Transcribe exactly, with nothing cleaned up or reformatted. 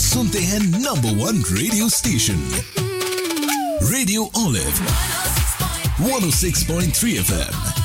सुनते हैं number one radio station radio olive one ओ six point three F M.